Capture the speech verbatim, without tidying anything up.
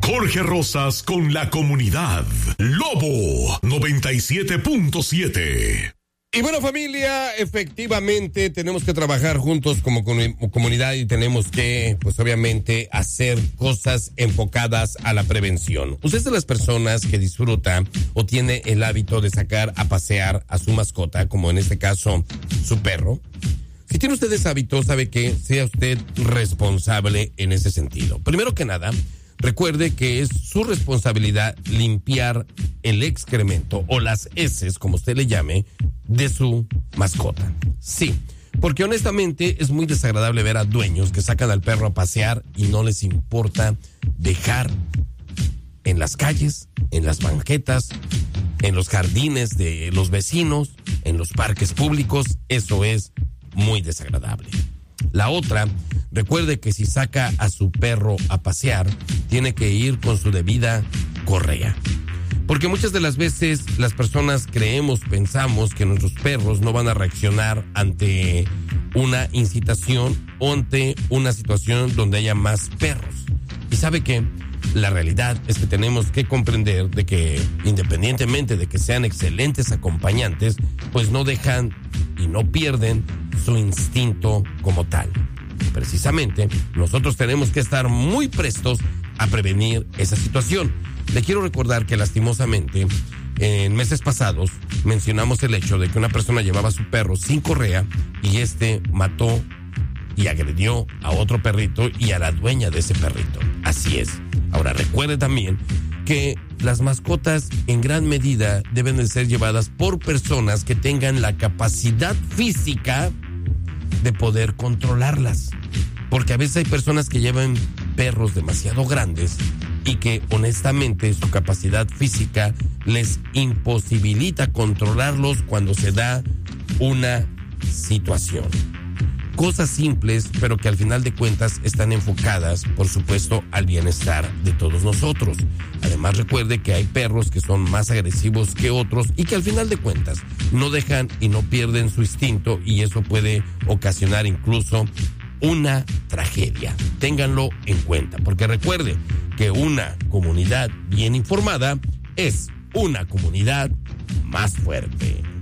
Jorge Rosas con la comunidad. Lobo noventa y siete punto siete. Y bueno, familia, efectivamente tenemos que trabajar juntos como comunidad y tenemos que, pues obviamente, hacer cosas enfocadas a la prevención. Usted es de las personas que disfruta o tiene el hábito de sacar a pasear a su mascota, como en este caso, su perro. Si tiene usted ese hábito, sabe que sea usted responsable en ese sentido. Primero que nada, recuerde que es su responsabilidad limpiar el excremento o las heces, como usted le llame, de su mascota. Sí, porque honestamente es muy desagradable ver a dueños que sacan al perro a pasear y no les importa dejar en las calles, en las banquetas, en los jardines de los vecinos, en los parques públicos. Eso es muy desagradable. La otra, recuerde que si saca a su perro a pasear, tiene que ir con su debida correa. Porque muchas de las veces las personas creemos, pensamos que nuestros perros no van a reaccionar ante una incitación o ante una situación donde haya más perros. Y sabe que la realidad es que tenemos que comprender de que independientemente de que sean excelentes acompañantes, pues no dejan y no pierden su instinto como tal. Precisamente, nosotros tenemos que estar muy prestos a prevenir esa situación. Le quiero recordar que lastimosamente, en meses pasados, mencionamos el hecho de que una persona llevaba a su perro sin correa y este mató y agredió a otro perrito y a la dueña de ese perrito. Así es. Ahora recuerde también que las mascotas en gran medida deben de ser llevadas por personas que tengan la capacidad física de poder controlarlas. Porque a veces hay personas que llevan perros demasiado grandes y que honestamente su capacidad física les imposibilita controlarlos cuando se da una situación. Cosas simples, pero que al final de cuentas están enfocadas, por supuesto, al bienestar de todos nosotros. Además, recuerde que hay perros que son más agresivos que otros y que al final de cuentas no dejan y no pierden su instinto, y eso puede ocasionar incluso una tragedia. Ténganlo en cuenta, porque recuerde que una comunidad bien informada es una comunidad más fuerte.